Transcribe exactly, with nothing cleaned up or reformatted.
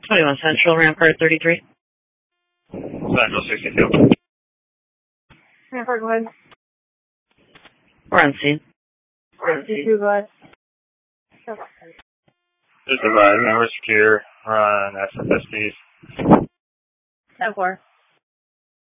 twenty-one Central, Rampart thirty-three. Central sixty-two. Rampart, go ahead. We're on scene. sixty-two, go ahead. Just advise, number secure, run S F S Ds. ten four.